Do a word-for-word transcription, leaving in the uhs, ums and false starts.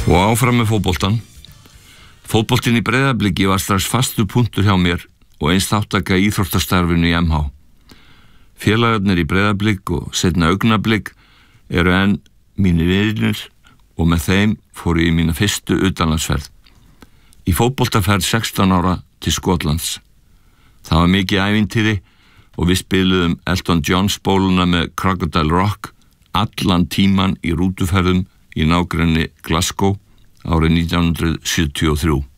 Og áfram með fótboltan. Fótboltinn í Breiðabliki var strax fastur punktur hjá mér og eins þáttaka í íþróttastarfinu í M H. Félagarnir í Breiðablik og seinna Augnablik eru enn mínir vinir og með þeim fór ég í mína fyrstu utanlandsferð. Í fótboltaferð sextán ára til Skotlands. Það var mikið ævintýri og við spiluðum Elton John spóluna með Crocodile Rock allan tíman í rútuferðum í nágrenni Glasgow árið nítján hundruð sjötíu og þrjú.